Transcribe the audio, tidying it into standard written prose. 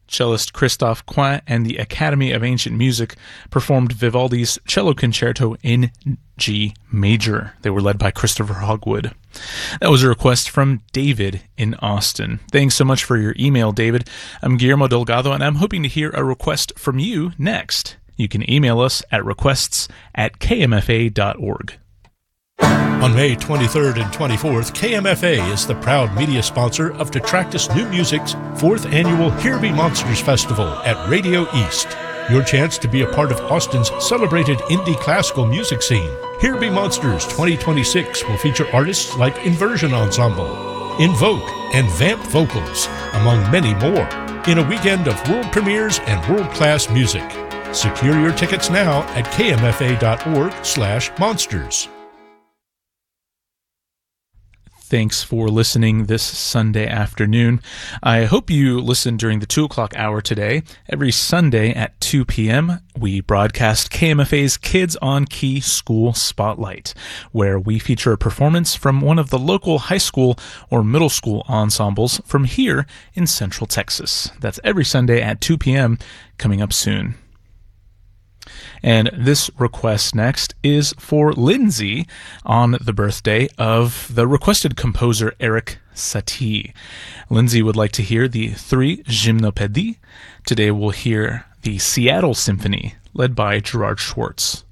Cellist Christophe Coin and the Academy of Ancient Music performed Vivaldi's Cello Concerto in G major. They were led by Christopher Hogwood. That was a request from David in Austin. Thanks so much for your email, David. I'm Guillermo Delgado, and I'm hoping to hear a request from you next. You can email us at requests@kmfa.org. On May 23rd and 24th, KMFA is the proud media sponsor of Detractus New Music's 4th annual Here Be Monsters Festival at Radio East. Your chance to be a part of Austin's celebrated indie classical music scene. Here Be Monsters 2026 will feature artists like Inversion Ensemble, Invoke, and Vamp Vocals, among many more, in a weekend of world premieres and world-class music. Secure your tickets now at kmfa.org/monsters. Thanks for listening this Sunday afternoon. I hope you listened during the 2 o'clock hour today. Every Sunday at 2 p.m., we broadcast KMFA's Kids on Key School Spotlight, where we feature a performance from one of the local high school or middle school ensembles from here in Central Texas. That's every Sunday at 2 p.m., coming up soon. And this request next is for Lindsay on the birthday of the requested composer Erik Satie. Lindsay would like to hear the 3 Gymnopédies. Today we'll hear the Seattle Symphony, led by Gerard Schwartz.